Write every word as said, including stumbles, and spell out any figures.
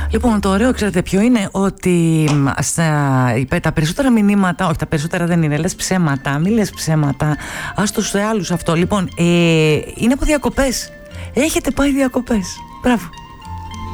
Λοιπόν, το ωραίο, ξέρετε ποιο είναι? Ότι στα, τα περισσότερα μηνύματα, όχι τα περισσότερα δεν είναι, λες ψέματα, μη λες ψέματα, ας τους άλλους αυτό. Λοιπόν, ε, είναι από διακοπές. Έχετε πάει διακοπές. Μπράβο.